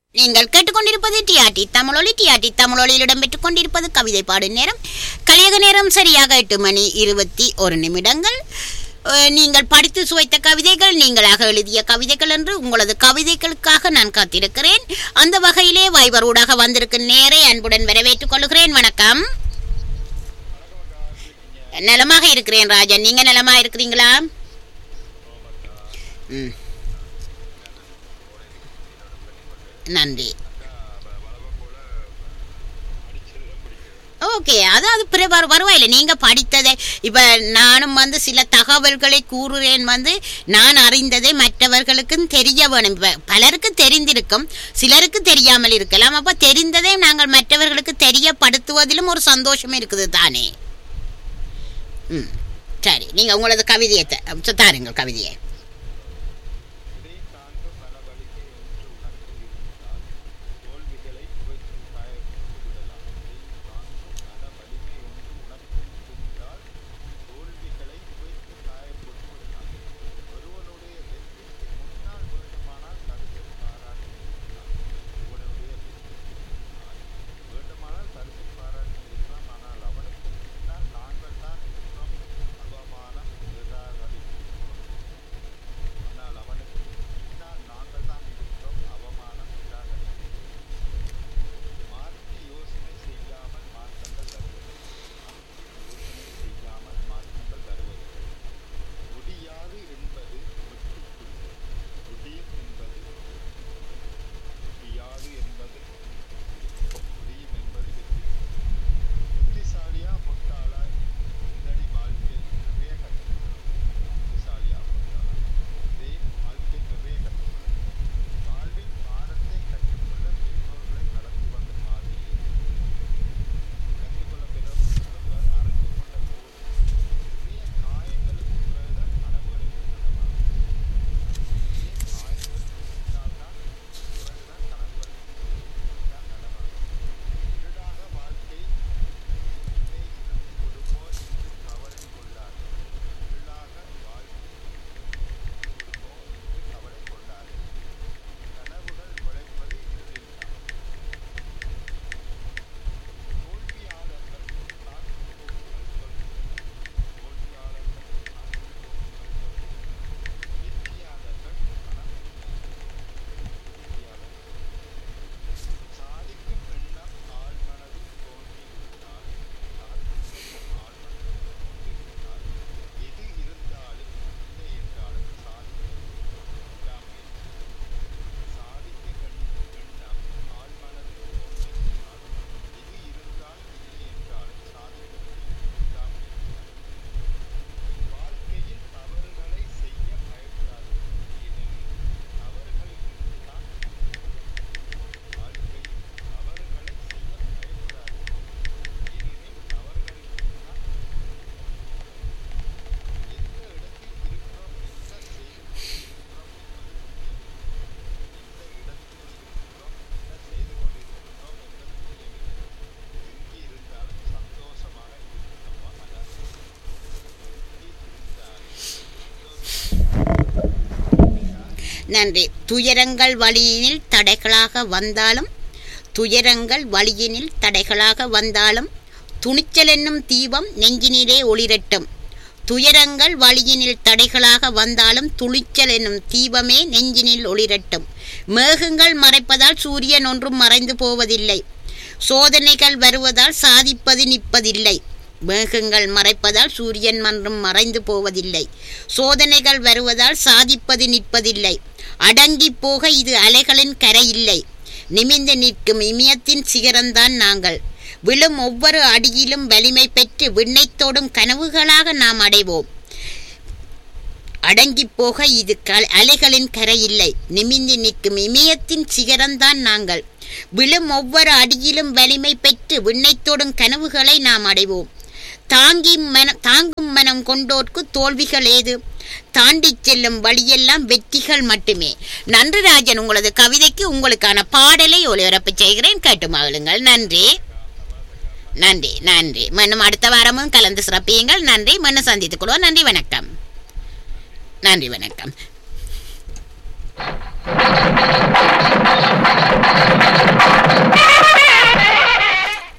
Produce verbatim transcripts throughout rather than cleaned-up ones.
நீங்கள் கேட்டுக்கொண்டிருப்பது டிஆர்டி தமிழொலி. டிஆர்டி தமிழொலியில் இடம்பெற்றுக் கொண்டிருப்பது கவிதை பாடும் நேரம். கலியக நேரம் சரியாக எட்டு மணி இருபத்தி ஒரு நிமிடங்கள். நீங்கள் படித்து சுவைத்த கவிதைகள், நீங்களாக எழுதிய கவிதைகள் என்று உங்களது கவிதைகளுக்காக நான் காத்திருக்கிறேன். அந்த வகையிலே வைபரூடாக வந்திருக்கும் நேரை அன்புடன் வரவேற்றுக் கொள்கிறேன். வணக்கம். நலமாக இருக்கிறேன் ராஜன், நீங்க நலமா இருக்கிறீங்களா? ம், நன்றி. ஓகே, அதாவது பரவாயில்லை. நீங்கள் படித்ததை இப்போ நானும் வந்து சில தகவல்களை கூறுறேன். வந்து நான் அறிந்ததை மற்றவர்களுக்கும் தெரிய வேணும். இப்போ பலருக்கு தெரிந்திருக்கும், சிலருக்கு தெரியாமல் இருக்கலாம். அப்போ தெரிந்ததை நாங்கள் மற்றவர்களுக்கு தெரியப்படுத்துவதிலும் ஒரு சந்தோஷம் இருக்குது தானே. ம், சரி, நீங்கள் உங்களது கவிதையை தாருங்கள். கவிதையை நன்றி. துயரங்கள் வழியினில் தடைகளாக வந்தாலும் துயரங்கள் வழியினில் தடைகளாக வந்தாலும் துணிச்சல் என்னும் தீபம் நெஞ்சினிலே ஒளிரட்டும். துயரங்கள் வழியினில் தடைகளாக வந்தாலும் துணிச்சல் என்னும் தீபமே நெஞ்சினில் ஒளிரட்டும். மேகங்கள் மறைப்பதால் சூரியன் ஒன்றும் மறைந்து போவதில்லை. சோதனைகள் வருவதால் சாதிப்பது நிற்பதில்லை. மேகங்கள் மறைப்பதால் சூரியன் மன்றும் மறைந்து போவதில்லை. சோதனைகள் வருவதால் சாதிப்பது நிற்பதில்லை. அடங்கி போக இது அலைகளின் கரை இல்லை. நிமிர்ந்து நிற்கும் இமயத்தின் சிகரம்தான் நாங்கள். விழும் ஒவ்வொரு அடியிலும் வலிமை பெற்று விண்ணைத்தோடும் கனவுகளாக நாம் அடைவோம். அடங்கி போக இது அலைகளின் கரை இல்லை. நிமிர்ந்து நிற்கும் இமயத்தின் சிகரம்தான் நாங்கள். விழும் ஒவ்வொரு அடியிலும் வலிமை பெற்று விண்ணைத்தோடும் கனவுகளை நாம் அடைவோம். தாங்கி மனம் தாங்கும் மனம் கொண்டோர்க்கு தோல்விகள் ஏது? தாண்டி செல்லும் வழியெல்லாம் வெற்றிகள் மட்டுமே. நன்றி ராஜன், உங்களது கவிதைக்கு உங்களுக்கான பாடலை ஒளிபரப்பு செய்கிறேன், கேட்டு மகிழுங்கள். நன்றி நன்றி நன்றி. மீண்டும் அடுத்த வாரமும் கலந்து சிறப்பியுங்கள். நன்றி. மீண்டும் சந்தித்துக் கொள்வோம். நன்றி, வணக்கம். நன்றி, வணக்கம்.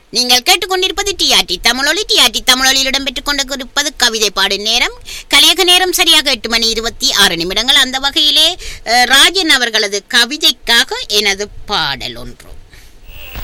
நீங்கள் கேட்டுக்கொண்டிருப்பது டிஆர்டி தமிழொலி. டிஆர்டி தமிழொலியில் இடம்பெற்றுக் கொண்டிருப்பது கவிதை பாடும் நேரம். கலியக நேரம் சரியாக எட்டு மணி இருபத்தி ஆறு நிமிடங்கள். அந்த வகையிலே ராஜன் அவர்களது கவிதைக்காக எனது பாடல் ஒன்று.